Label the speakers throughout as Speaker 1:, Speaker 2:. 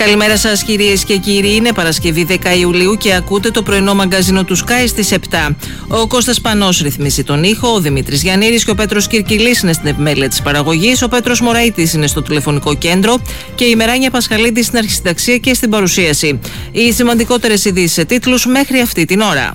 Speaker 1: Καλημέρα σας κυρίες και κύριοι, είναι Παρασκευή 10 Ιουλίου και ακούτε το πρωινό μαγκαζίνο του Sky στις 7. Ο Κώστας Πανός ρυθμίζει τον ήχο, ο Δημήτρης Γιαννήρης και ο Πέτρος Κυρκυλής είναι στην επιμέλεια της παραγωγής, ο Πέτρος Μωραΐτης είναι στο τηλεφωνικό κέντρο και η Μεράνια Πασχαλίδη στην αρχισυνταξία και στην παρουσίαση. Οι σημαντικότερες ειδήσεις σε τίτλους μέχρι αυτή την ώρα.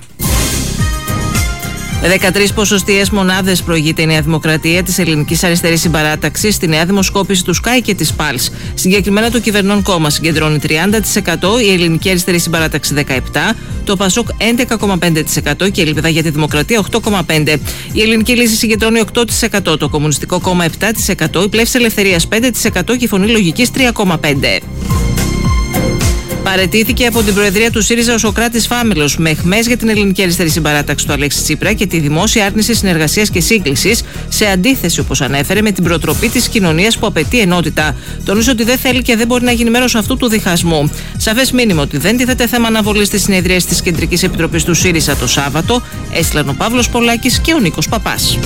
Speaker 1: 13 ποσοστιαίες μονάδες προηγείται η Νέα Δημοκρατία της Ελληνικής Αριστερής Συμπαράταξης στη νέα δημοσκόπηση του Sky και της Pulse. Συγκεκριμένα το κυβερνών κόμμα συγκεντρώνει 30%, η Ελληνική Αριστερή Συμπαράταξη 17%, το Πασόκ 11,5% και η Ελπίδα για τη Δημοκρατία 8,5%. Η Ελληνική Λύση συγκεντρώνει 8%, το Κομμουνιστικό Κόμμα 7%, η Πλεύση Ελευθερίας 5% και η Φωνή Λογικής 3,5%. Παραιτήθηκε από την Προεδρία του ΣΥΡΙΖΑ ο Σωκράτης Φάμελος με αιχμές για την Ελληνική Αριστερή Συμπαράταξη του Αλέξη Τσίπρα και τη δημόσια άρνηση συνεργασίας και σύγκλησης, σε αντίθεση, όπως ανέφερε, με την προτροπή της κοινωνίας που απαιτεί ενότητα. Τονίζει ότι δεν θέλει και δεν μπορεί να γίνει μέρος αυτού του διχασμού. Σαφές μήνυμα ότι δεν τίθεται θέμα αναβολής της συνεδρίας της Κεντρικής Επιτροπής του ΣΥΡΙΖΑ το Σάββατο, έστειλαν ο Παύλος Πολάκης και ο Νίκος Παπάς.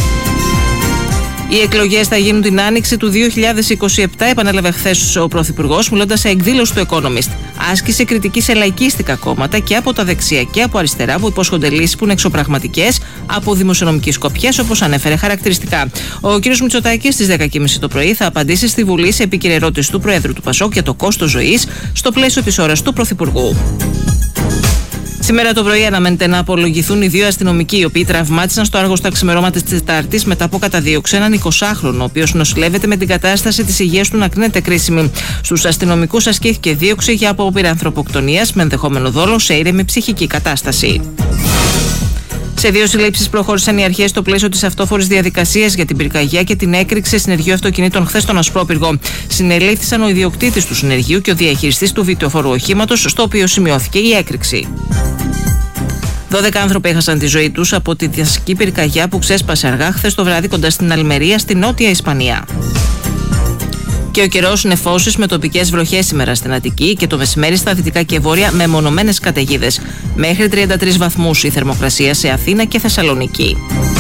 Speaker 1: Οι εκλογές θα γίνουν την άνοιξη του 2027, επανέλαβε χθες ο Πρωθυπουργός, μιλώντας σε εκδήλωση του Economist. Άσκησε κριτική σε λαϊκίστικα κόμματα και από τα δεξιά και από αριστερά που υπόσχονται λύσεις που είναι εξωπραγματικές από δημοσιονομικής σκοπιάς, όπως ανέφερε χαρακτηριστικά. Ο κ. Μητσοτάκης στις 10:30 το πρωί θα απαντήσει στη Βουλή σε επίκαιρη ερώτηση του Προέδρου του Πασόκ για το κόστος ζωής στο πλαίσιο της ώρας του Πρωθυπουργού. Σήμερα το πρωί αναμένεται να απολογηθούν οι δύο αστυνομικοί, οι οποίοι τραυμάτισαν στο Άργος τα ξημερώματα της Τετάρτης μετά από καταδίωξη έναν 20χρονο, ο οποίος νοσηλεύεται με την κατάσταση της υγείας του να κρίνεται κρίσιμη. Στους αστυνομικούς ασκήθηκε δίωξη για απόπειρα ανθρωποκτονίας με ενδεχόμενο δόλο σε ήρεμη ψυχική κατάσταση. Σε 2 συλλήψεις προχώρησαν οι αρχές στο πλαίσιο της αυτόφορης διαδικασίας για την πυρκαγιά και την έκρηξη συνεργείου αυτοκινήτων χθες στον Ασπρόπυργο. Συνελήφθησαν ο ιδιοκτήτης του συνεργείου και ο διαχειριστής του βιτεοφόρου οχήματος, στο οποίο σημειώθηκε η έκρηξη. 12 άνθρωποι έχασαν τη ζωή τους από τη δασική πυρκαγιά που ξέσπασε αργά χθες το βράδυ κοντά στην Αλμερία, στη Νότια Ισπανία. Και ο καιρός νεφώσεις με τοπικές βροχές σήμερα στην Αττική και το μεσημέρι στα δυτικά και βόρεια με μονομένες καταιγίδες. Μέχρι 33 βαθμούς η θερμοκρασία σε Αθήνα και Θεσσαλονίκη.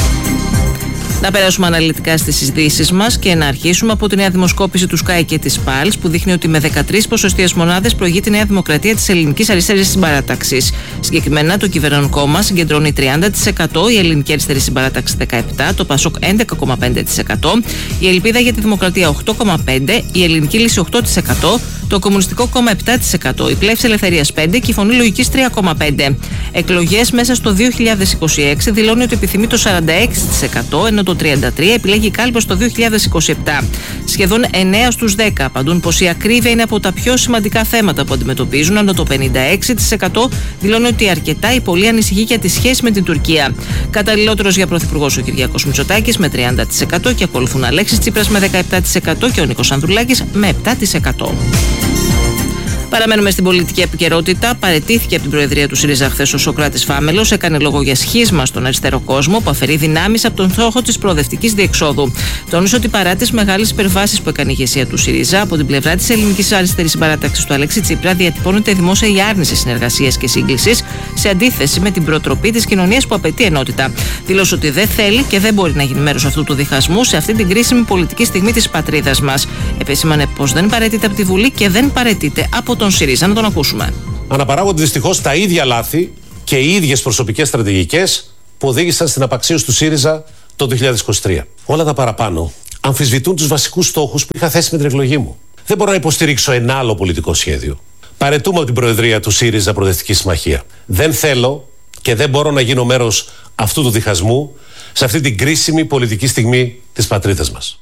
Speaker 1: Να περάσουμε αναλυτικά στις ειδήσεις μας και να αρχίσουμε από τη νέα δημοσκόπηση του Sky και της Pulse που δείχνει ότι με 13 ποσοστιαίες μονάδες προηγεί τη Νέα Δημοκρατία της Ελληνικής Αριστερής Συμπαράταξης. Συγκεκριμένα το κυβερνών κόμμα συγκεντρώνει 30%, η Ελληνική Αριστερή Συμπαράταξη 17%, το Πασόκ 11,5%, η Ελπίδα για τη Δημοκρατία 8,5%, η Ελληνική Λύση 8%, το Κομμουνιστικό Κόμμα 7%, η Πλεύση Ελευθερίας 5% και η Φωνή Λογικής 3,5%. Εκλογές μέσα στο 2026 δηλώνει ότι επιθυμεί το 46%, ενώ το 33% επιλέγει κάλπος το 2027. Σχεδόν 9 στους 10 απαντούν πως η ακρίβεια είναι από τα πιο σημαντικά θέματα που αντιμετωπίζουν, ενώ το 56% δηλώνει ότι αρκετά ή πολύ ανησυχεί για τη σχέση με την Τουρκία. Καταλληλότερος για πρωθυπουργός ο Κυριάκος Μητσοτάκης με 30% και ακολουθούν Αλέξης Τσίπρας με 17% και ο Νίκος Ανδρουλάκης με 7%. Παραμένουμε στην πολιτική επικαιρότητα. Παραιτήθηκε από την Προεδρία του ΣΥΡΙΖΑ χθες ο Σωκράτης Φάμελος. Έκανε λόγο για σχίσμα στον αριστερό κόσμο που αφαιρεί δυνάμεις από τον στόχο της προοδευτικής διεξόδου. Τόνισε ότι παρά τις μεγάλες υπερβάσεις που έκανε η ηγεσία του ΣΥΡΙΖΑ, από την πλευρά της Ελληνικής Αριστερής Συμπαράταξης του Αλέξη Τσίπρα διατυπώνεται δημόσια η άρνηση συνεργασίας και σύγκλησης, σε αντίθεση με την προτροπή της κοινωνίας που απαιτεί ενότητα. Δήλωσε ότι δεν θέλει και δεν μπορεί να γίνει μέρος αυτού του διχασμού σε αυτή την κρίσιμη πολιτική στιγμή της πατρίδας μας. Επεσήμανε πως δεν παραιτείται από τη Βουλή και δεν παραιτείται από τον ΣΥΡΙΖΑ. Να τον ακούσουμε.
Speaker 2: Αναπαράγονται δυστυχώς τα ίδια λάθη και οι ίδιες προσωπικές στρατηγικές που οδήγησαν στην απαξίωση του ΣΥΡΙΖΑ το 2023. Όλα τα παραπάνω αμφισβητούν τους βασικούς στόχους που είχα θέσει με την εκλογή μου. Δεν μπορώ να υποστηρίξω ένα άλλο πολιτικό σχέδιο. Παραιτούμε από την Προεδρία του ΣΥΡΙΖΑ Προοδευτική Συμμαχία. Δεν θέλω και δεν μπορώ να γίνω μέρος αυτού του διχασμού σε αυτή την κρίσιμη πολιτική στιγμή της πατρίδας μας.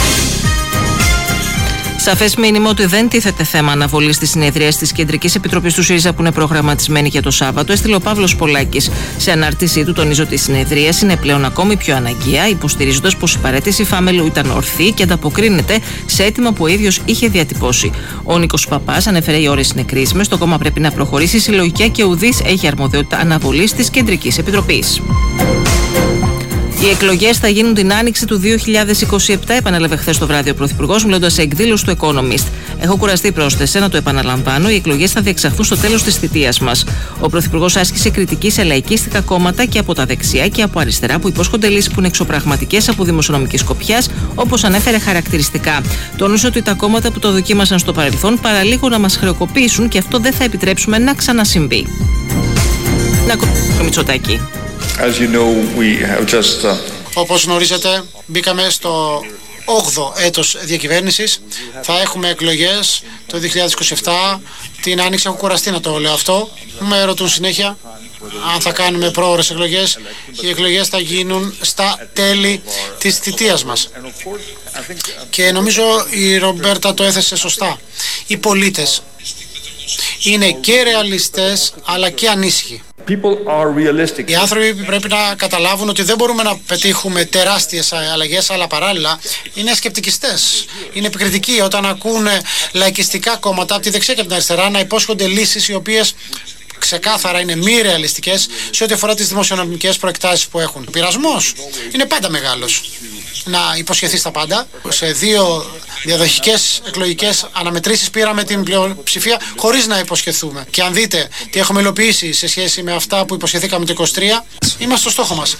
Speaker 1: Σαφές μήνυμα ότι δεν τίθεται θέμα αναβολής της συνεδρίας της Κεντρικής Επιτροπής του ΣΥΡΙΖΑ που είναι προγραμματισμένη για το Σάββατο, έστειλε ο Παύλος Πολάκης. Σε ανάρτησή του τονίζει ότι η συνεδρία είναι πλέον ακόμη πιο αναγκαία, υποστηρίζοντας πως η παραίτηση Φάμελου ήταν ορθή και ανταποκρίνεται σε αίτημα που ο ίδιος είχε διατυπώσει. Ο Νίκος Παπάς ανέφερε οι ώρες είναι κρίσιμες, το κόμμα πρέπει να προχωρήσει συλλογικά και ουδής έχει αρμοδιότητα αναβολής της Κεντρικής Επιτροπής. Οι εκλογές θα γίνουν την άνοιξη του 2027, επανέλαβε χθες το βράδυ ο Πρωθυπουργός, μιλώντας σε εκδήλωση του Economist. Έχω κουραστεί, πρόσθεσε, να το επαναλαμβάνω. Οι εκλογές θα διεξαχθούν στο τέλος της θητείας μας. Ο Πρωθυπουργός άσκησε κριτική σε λαϊκίστικα κόμματα και από τα δεξιά και από αριστερά που υπόσχονται λύσεις που είναι εξωπραγματικές από δημοσιονομική σκοπιάς, όπως ανέφερε χαρακτηριστικά. Τόνισε ότι τα κόμματα που το δοκίμασαν στο παρελθόν παραλίγο να μας χρεοκοπήσουν και αυτό δεν θα επιτρέψουμε να ξανασυμβεί. Να το Μητσοτάκη.
Speaker 3: Όπως γνωρίζετε, μπήκαμε στο 8ο έτος διακυβέρνησης. Θα έχουμε εκλογές το 2027. Την άνοιξη έχω κουραστεί να το λέω αυτό. Με ρωτούν συνέχεια αν θα κάνουμε πρόωρες εκλογές. Οι εκλογές θα γίνουν στα τέλη της θητείας μας. Και νομίζω η Ρομπέρτα το έθεσε σωστά. Οι πολίτες είναι και ρεαλιστές αλλά και ανήσυχοι. Οι άνθρωποι πρέπει να καταλάβουν ότι δεν μπορούμε να πετύχουμε τεράστιες αλλαγές, αλλά παράλληλα είναι σκεπτικιστές. Είναι επικριτικοί όταν ακούνε λαϊκιστικά κόμματα από τη δεξιά και από την αριστερά να υπόσχονται λύσεις οι οποίες ξεκάθαρα είναι μη ρεαλιστικές σε ό,τι αφορά τις δημοσιονομικές προεκτάσεις που έχουν. Ο πειρασμός είναι πάντα μεγάλος. Να υποσχεθείς τα πάντα. Σε 2 διαδοχικές εκλογικές αναμετρήσεις πήραμε την πλειοψηφία χωρίς να υποσχεθούμε. Και αν δείτε τι έχουμε υλοποιήσει σε σχέση με αυτά που υποσχεθήκαμε το 23, είμαστε στο στόχο μας.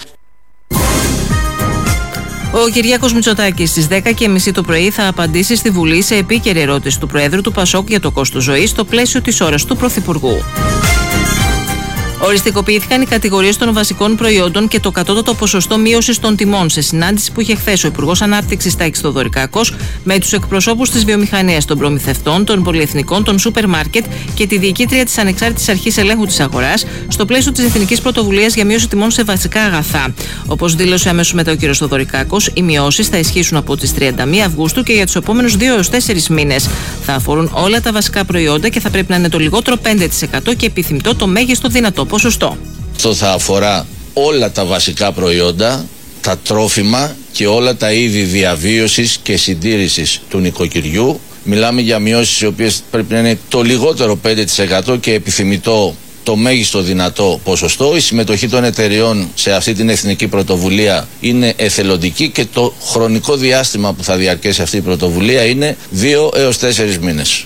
Speaker 1: Ο Κυριάκος Μητσοτάκης στις 10:30 το πρωί θα απαντήσει στη Βουλή σε επίκαιρη ερώτηση του Προέδρου του ΠΑΣΟΚ για το κόστος ζωής στο πλαίσιο της ώρας του Πρωθυπουργού. Οριστικοποιήθηκαν οι κατηγορίες των βασικών προϊόντων και το κατώτατο ποσοστό μείωσης των τιμών σε συνάντηση που είχε χθες ο Υπουργός Ανάπτυξης Τάκης Θοδωρικάκος με τους εκπροσώπους της βιομηχανίας, των προμηθευτών, των πολυεθνικών, των σούπερ μάρκετ και τη διοικήτρια της Ανεξάρτητης Αρχής Ελέγχου της Αγοράς στο πλαίσιο της Εθνικής Πρωτοβουλίας για μείωση τιμών σε βασικά αγαθά. Όπως δήλωσε αμέσως μετά ο κ. Θοδωρικάκος, οι μειώσεις θα ισχύσουν από τις 31 Αυγούστου και για τους επόμενους 2 έως 4 μήνες. Θα αφορούν όλα τα βασικά προϊόντα και θα πρέπει να είναι το λιγότερο 5% και επιθυμητό το μέγιστο δυνατό ποσοστό.
Speaker 4: Αυτό θα αφορά όλα τα βασικά προϊόντα, τα τρόφιμα και όλα τα είδη διαβίωσης και συντήρησης του νοικοκυριού. Μιλάμε για μειώσεις οι οποίες πρέπει να είναι το λιγότερο 5% και επιθυμητό το μέγιστο δυνατό ποσοστό. Η συμμετοχή των εταιριών σε αυτή την εθνική πρωτοβουλία είναι εθελοντική και το χρονικό διάστημα που θα διαρκέσει αυτή η πρωτοβουλία είναι 2 έως 4 μήνες.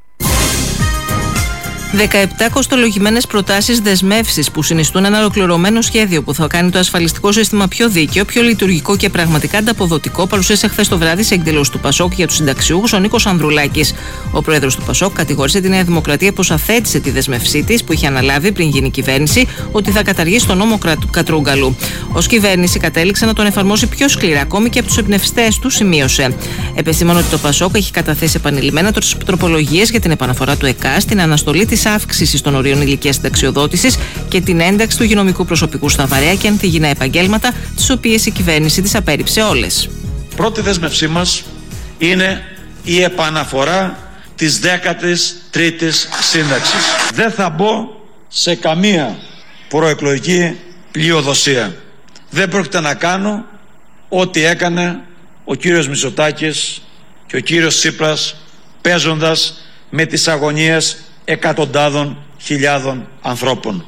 Speaker 1: 17 κοστολογημένες προτάσεις δεσμεύσεις που συνιστούν ένα ολοκληρωμένο σχέδιο που θα κάνει το ασφαλιστικό σύστημα πιο δίκαιο, πιο λειτουργικό και πραγματικά ανταποδοτικό, παρουσίασε χθες το βράδυ σε εκδήλωση του ΠΑΣΟΚ για τους συνταξιούχους ο Νίκος Ανδρουλάκης. Ο πρόεδρος του ΠΑΣΟΚ κατηγόρησε τη Νέα Δημοκρατία πως αθέτησε τη δεσμευσή της που είχε αναλάβει πριν γίνει κυβέρνηση ότι θα καταργήσει τον νόμο Κατρούγκαλου. Ως κυβέρνηση κατέληξε να τον εφαρμόσει πιο σκληρά, ακόμη και από τους εμπνευστές του, σημείωσε. Επεσήμανε ότι το ΠΑΣΟΚ έχει καταθέσει επανειλημμένα τροπολογίες για την επαναφορά του ΕΚΑΣ, την αναστολή της αύξησης των ορίων ηλικίας συνταξιοδότησης και την ένταξη του υγειονομικού προσωπικού στα βαρέα και ανθυγιεινά επαγγέλματα, τις οποίες η κυβέρνηση τις απέρριψε όλες.
Speaker 5: Πρώτη δέσμευσή μας είναι η επαναφορά της 13ης σύνταξης. Δεν θα μπω σε καμία προεκλογική πλειοδοσία. Δεν πρόκειται να κάνω ό,τι έκανε ο κύριος Μητσοτάκης και ο κύριος Τσίπρας, παίζοντας με τις αγωνίες εκατοντάδων χιλιάδων ανθρώπων.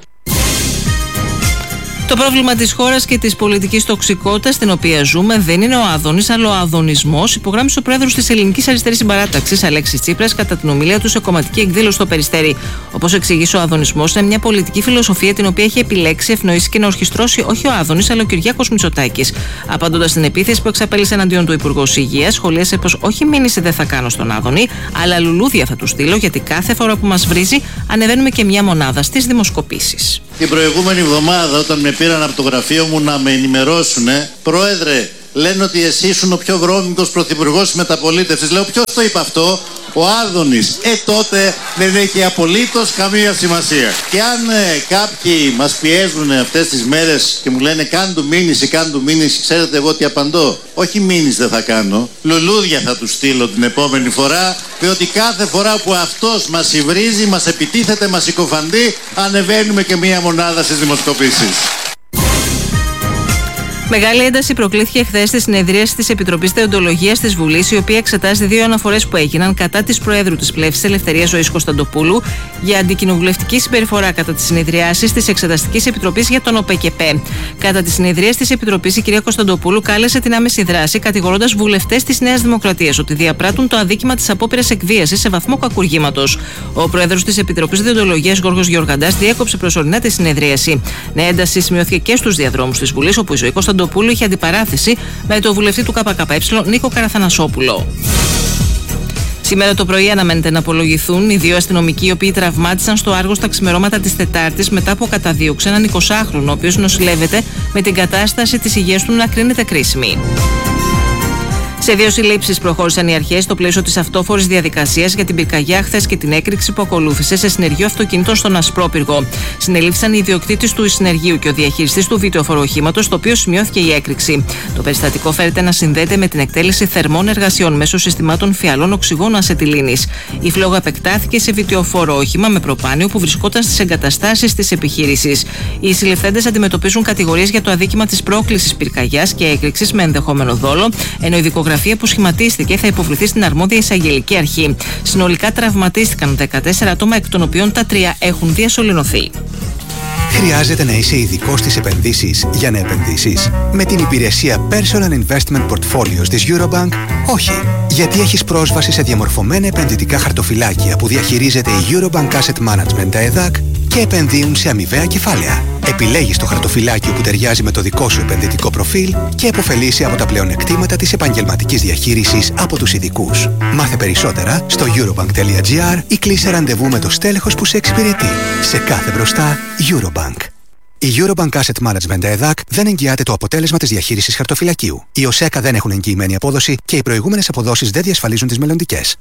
Speaker 1: Το πρόβλημα της χώρας και της πολιτικής τοξικότητας στην οποία ζούμε δεν είναι ο Άδωνης, αλλά ο αδωνισμός, υπογράμμισε ο πρόεδρος της Ελληνικής Αριστερής Συμπαράταξης, Αλέξης Τσίπρας, κατά την ομιλία του σε κομματική εκδήλωση στο Περιστέρι. Όπως εξηγήσε, ο αδωνισμός είναι μια πολιτική φιλοσοφία την οποία έχει επιλέξει, ευνοήσει και να ορχιστρώσει όχι ο Άδωνης, αλλά ο Κυριάκος Μητσοτάκης. Απαντώντας στην επίθεση που εξαπέλυσε εναντίον του Υπουργός Υγείας, σχολίασε πως όχι μήνυση δεν θα κάνω στον Άδωνη, αλλά λουλούδια θα του στείλω, γιατί κάθε φορά που μας βρίζει ανεβαίνουμε και μια μονάδα στις δημοσκοπήσεις.
Speaker 6: Την προηγούμενη εβδομάδα, όταν με πήραν από το γραφείο μου να με ενημερώσουν, πρόεδρε, λένε ότι εσύ ήσουν ο πιο βρώμικος πρωθυπουργός της μεταπολίτευσης. Λέω, ποιος το είπε αυτό? Ο Άδωνης. Τότε δεν έχει απολύτως καμία σημασία. Και αν κάποιοι μας πιέζουν αυτές τις μέρες και μου λένε κάν του μήνυση, ξέρετε εγώ τι απαντώ? Όχι μήνυση δεν θα κάνω, λουλούδια θα του στείλω την επόμενη φορά, διότι κάθε φορά που αυτός μας υβρίζει, μας επιτίθεται, μας συκοφαντεί, ανεβαίνουμε και μία μονάδα στις δημοσκοπήσεις.
Speaker 1: Μεγάλη ένταση προκλήθηκε χθες στη συνεδρίαση της Επιτροπής Δεοντολογίας της Βουλής, η οποία εξετάζει 2 αναφορές που έγιναν κατά της Προέδρου της Πλεύσης Ελευθερίας Ζωής Κωνσταντοπούλου για αντικοινοβουλευτική συμπεριφορά κατά τις συνεδριάσεις της Εξεταστικής Επιτροπής για τον ΟΠΕΚΕΠΕ. Κατά τις συνεδρίες της Επιτροπής, η κυρία Κωνσταντοπούλου κάλεσε την άμεση δράση, κατηγορώντας βουλευτές της Νέας Δημοκρατίας ότι διαπράττουν το αδίκημα της απόπειρας εκβίασης σε βαθμό κακουργήματος. Ο Πρόεδρος της Επιτροπής Δεοντολογίας, Γιώργος Γιοργαντάς, διέκοψε προσωρινά τη συνεδρίαση. Νέα ένταση σημειώθηκε και στους διαδρόμους της Βουλής, όπου η Ζωή Κωνσταντοπούλου είχε αντιπαράθεση με το βουλευτή του ΚΚΕ Νίκο Καραθανασόπουλο. Σήμερα το πρωί αναμένεται να απολογηθούν οι 2 αστυνομικοί οι οποίοι τραυμάτισαν στο Άργος τα ξημερώματα της Τετάρτης μετά που καταδίωξε έναν 20χρονο, ο οποίος νοσηλεύεται με την κατάσταση της υγείας του να κρίνεται κρίσιμη. Σε 2 συλλήψεις προχώρησαν οι αρχές στο πλαίσιο της αυτόφορης διαδικασίας για την πυρκαγιά χθες και την έκρηξη που ακολούθησε σε συνεργείο αυτοκινήτων στον Ασπρόπυργο. Συνελήφθησαν οι ιδιοκτήτης του συνεργείου και ο διαχειριστής του βιτεοφοροχήματος, στο οποίο σημειώθηκε η έκρηξη. Το περιστατικό φέρεται να συνδέεται με την εκτέλεση θερμών εργασιών μέσω συστημάτων φιαλών οξυγόνου ασετιλίνης. Η φλόγα επεκτάθηκε σε βιτεοφόρο όχημα με προπάνιο που βρισκόταν στις εγκαταστάσεις της επιχείρησης. Οι συλληφθέντες αντιμετωπίζουν κατηγορίες για το αδίκημα της πρόκλησης πυρκαγιάς και έκρηξης με ενδεχόμενο δόλο, ενώ η δικογραφία που σχηματίστηκε θα υποβληθεί στην αρμόδια εισαγγελική αρχή. Συνολικά τραυματίστηκαν 14 άτομα, εκ των οποίων τα 3 έχουν διασωληνωθεί.
Speaker 7: Χρειάζεται να είσαι ειδικός στις επενδύσεις για να επενδύσεις? Με την υπηρεσία Personal Investment Portfolios της Eurobank, όχι. Γιατί έχεις πρόσβαση σε διαμορφωμένα επενδυτικά χαρτοφυλάκια που διαχειρίζεται η Eurobank Asset Management, τα ΕΔΑΚ, και επενδύουν σε αμοιβαία κεφάλαια. Επιλέγεις το χαρτοφυλάκιο που ταιριάζει με το δικό σου επενδυτικό προφίλ και επωφελείσαι από τα πλεονεκτήματα της επαγγελματικής διαχείρισης από τους ειδικούς. Μάθε περισσότερα στο eurobank.gr ή κλείσε ραντεβού με το στέλεχος που σε εξυπηρετεί. Σε κάθε μπροστά, Eurobank. Η Eurobank Asset Management ΕΔΑΚ δεν εγγυάται το αποτέλεσμα της διαχείρισης χαρτοφυλακίου. Οι ΟΣΕΚΑ δεν έχουν εγγυημένη απόδοση και οι προηγούμενες αποδόσεις δεν διασφαλίζουν τις μελλοντικές.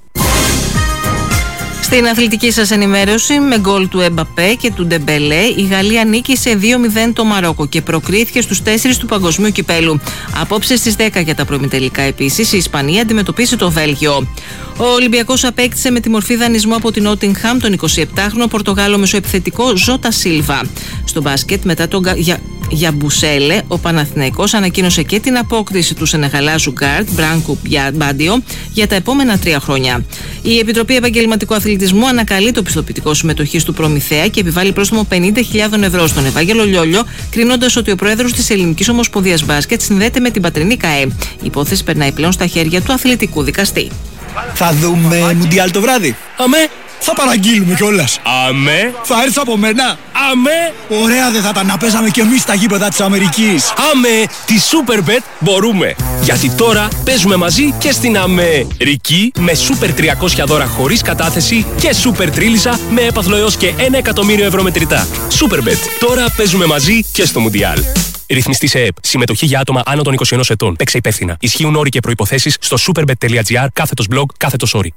Speaker 1: Στην αθλητική σας ενημέρωση, με γκολ του Εμπαπέ και του Ντεμπελέ, η Γαλλία νίκησε 2-0 το Μαρόκο και προκρίθηκε στους 4 του Παγκοσμίου Κυπέλου. Απόψε στις 10 για τα προημιτελικά επίσης, η Ισπανία αντιμετωπίσει το Βέλγιο. Ο Ολυμπιακός απέκτησε με τη μορφή δανεισμού από την Νότιγχαμ τον 27χρονο Πορτογάλο μεσοεπιθετικό Ζώτα Σίλβα. Στο μπάσκετ, μετά τον Γιαμπουσέλε, ο Παναθηναϊκός ανακοίνωσε και την απόκτηση του Σενεγαλάζου γκάρτ Μπράνκου Μπάντιο για τα επόμενα 3 χρόνια. Η Επιτροπή Επαγγελματικού Αθλητισμού ανακαλεί το πιστοποιητικό συμμετοχής του προμηθέα και επιβάλλει πρόστιμο 50.000 ευρώ στον Ευάγγελο Λιόλιο, κρίνοντας ότι ο πρόεδρος της Ελληνικής Ομοσπονδίας Μπάσκετ συνδέεται με την πατρινή ΚΑΕ. Η υπόθεση περνάει πλέον στα χέρια του αθλητικού δικαστή.
Speaker 8: Θα δούμε Μουντιάλ το βράδυ. Αμέ. Θα παραγγείλουμε κιόλας.
Speaker 9: Αμέ.
Speaker 8: Θα έρθεις από μένα.
Speaker 9: Αμέ.
Speaker 8: Ωραία δεν θα ήταν να παίζαμε κι εμείς στα γήπεδα της Αμερικής.
Speaker 9: Αμέ. Τη Superbet μπορούμε. Γιατί τώρα παίζουμε μαζί και στην Αμερική με Super 300 δώρα χωρίς κατάθεση και Super Τρίλισσα με έπαθλο έως και 1 εκατομμύριο ευρώ μετρητά. Superbet. Τώρα παίζουμε μαζί και στο Μουντιάλ. Ρυθμιστή σε ΕΕΠ. Συμμετοχή για άτομα άνω των 21 ετών. Παίξε υπεύθυνα. Ισχύουν όροι και προϋποθέσεις στο superbet.gr/blog/όροι.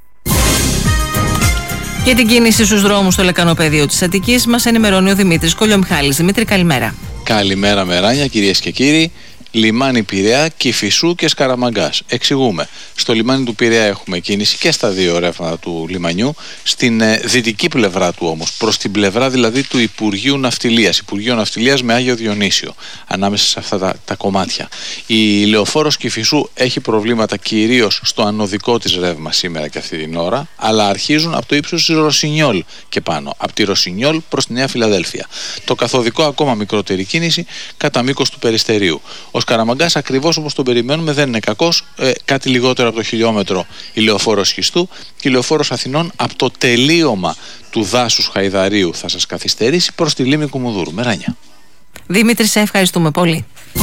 Speaker 1: Για την κίνηση στους δρόμους στο λεκανοπέδιο της Αττικής μας ενημερώνει ο Δημήτρης Κολιομιχάλης. Δημήτρη, καλημέρα.
Speaker 10: Καλημέρα Μεράνια, κυρίες και κύριοι. Λιμάνι Πειραιά, Κηφισού και Σκαραμαγκάς. Εξηγούμε. Στο λιμάνι του Πειραιά έχουμε κίνηση και στα 2 ρεύματα του λιμανιού. Στην δυτική πλευρά του όμως, προς την πλευρά δηλαδή του Υπουργείου Ναυτιλίας. Υπουργείο Ναυτιλίας με Άγιο Διονύσιο. Ανάμεσα σε αυτά τα κομμάτια. Η λεωφόρος Κηφισού έχει προβλήματα κυρίως στο ανωδικό της ρεύμα σήμερα και αυτή την ώρα. Αλλά αρχίζουν από το ύψος της Ροσινιόλ και πάνω. Από τη Ροσινιόλ προς τη Νέα Φιλαδέλφια. Το καθοδικό ακόμα μικρότερη κίνηση κατά μήκος του Περιστερίου. Ο Σκαραμαγκάς, ακριβώς όπως τον περιμένουμε, δεν είναι κακός. Κάτι λιγότερο από το χιλιόμετρο η λεωφόρος Χιστού και η λεωφόρος Αθηνών από το τελείωμα του δάσους Χαϊδαρίου θα σας καθυστερήσει προς τη λίμνη Κουμουνδούρου. Μεράνια.
Speaker 1: Δημήτρη, σε ευχαριστούμε πολύ.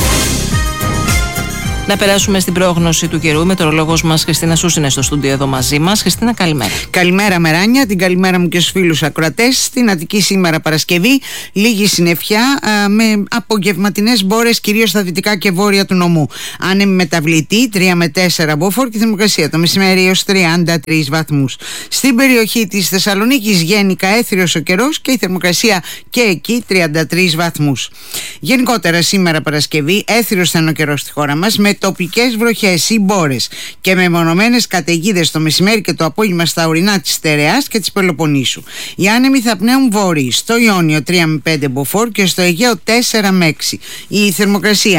Speaker 1: Να περάσουμε στην πρόγνωση του καιρού. Η μετεωρολόγος μας Χριστίνα Σούς είναι στο στούντιο εδώ μαζί μας. Χριστίνα, καλημέρα.
Speaker 11: Καλημέρα Μεράνια, την καλημέρα μου και στους φίλους ακροατές. Στην Αττική σήμερα Παρασκευή, λίγη συννεφιά με απογευματινές μπόρες κυρίως στα δυτικά και βόρεια του νομού. Άνεμη μεταβλητή 3 με 4 μποφόρ και θερμοκρασία το μεσημέρι έως 33 βαθμούς. Στην περιοχή της Θεσσαλονίκης γενικά έθριος ο καιρός και η θερμοκρασία και εκεί 33 βαθμούς. Γενικότερα σήμερα Παρασκευή έθριος θα είναι ο καιρός στη χώρα μας με τοπικές βροχές ή μπόρες και με μονομένες καταιγίδες το μεσημέρι και το απόγευμα στα ορεινά της Στερεάς και της Πελοποννήσου. Οι άνεμοι θα πνέουν βόρειοι, στο Ιόνιο 3 με 5 μποφόρ και στο Αιγαίο 4 με 6. Η θερμοκρασία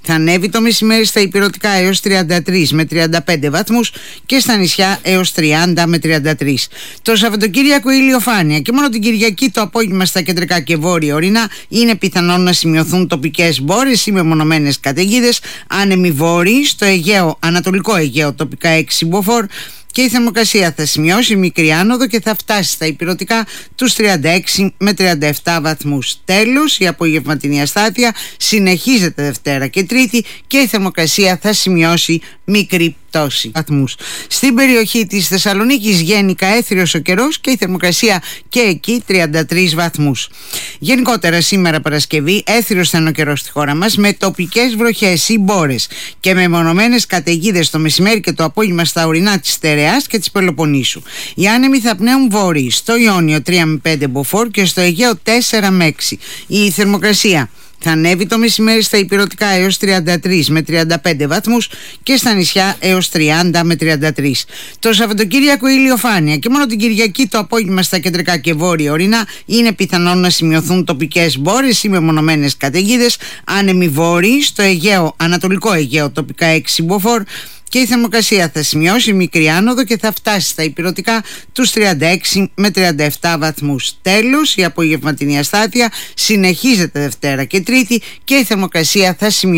Speaker 11: θα ανέβει το μεσημέρι στα ηπειρωτικά έως 33 με 35 βαθμούς και στα νησιά έως 30 με 33. Το Σαββατοκύριακο ηλιοφάνεια και μόνο την Κυριακή το απόγευμα στα κεντρικά και βόρεια ορεινά είναι πιθανόν να σημειωθούν τοπικές μπόρες ή μεμονωμένες καταιγίδες. Άνεμοι βόρειοι στο Αιγαίο, Ανατολικό Αιγαίο τοπικά 6 μποφόρ. Και η θερμοκρασία θα σημειώσει μικρή άνοδο και θα φτάσει στα ηπειρωτικά τους 36 με 37 βαθμούς. Τέλος, η απογευματινή αστάθεια συνεχίζεται Δευτέρα και Τρίτη και η θερμοκρασία θα σημειώσει μικρή πτώση βαθμούς. Στην περιοχή της Θεσσαλονίκης γενικά έθριος ο καιρός και η θερμοκρασία και εκεί 33 βαθμούς. Γενικότερα σήμερα Παρασκευή έθριος θα είναι ο καιρός στη χώρα μας με τοπικές βροχές ή μπόρες και με μονομένες καταιγίδες το μεσημέρι και το απόγευμα στα ορεινά της Στερεάς και της Πελοποννήσου. Οι άνεμοι θα πνέουν βόρειοι στο Ιόνιο 3 με 5 μποφόρ και στο Αιγαίο 4 με 6. Η θερμοκρασία θα ανέβει το μεσημέρι στα ηπειρωτικά έως 33 με 35 βαθμούς και στα νησιά έως 30 με 33. Το Σαββατοκύριακο ηλιοφάνεια και μόνο την Κυριακή το απόγευμα στα κεντρικά και βόρεια ορεινά είναι πιθανόν να σημειωθούν τοπικές μπόρες ή μεμονωμένες καταιγίδες. Άνεμοι βόρειοι στο Αιγαίο, Ανατολικό Αιγαίο τοπικά 6 μποφόρ. Και η θερμοκρασία θα σημειώσει μικρή άνοδο και θα φτάσει στα ηπειρωτικά τους 36 με 37 βαθμούς. Τέλος, η απογευματινή αστάθεια συνεχίζεται Δευτέρα και Τρίτη και η θερμοκρασία θα σημειώσει